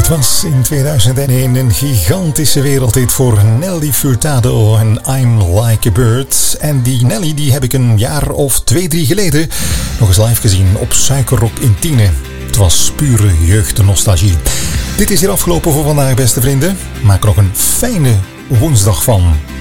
Het was in 2001 een gigantische wereldhit voor Nelly Furtado en I'm Like a Bird. En die Nelly die heb ik een jaar of 2-3 geleden nog eens live gezien op Suikerrock in Tiene. Het was pure jeugdnostalgie. Dit is hier afgelopen voor vandaag, beste vrienden. Maak er nog een fijne woensdag van.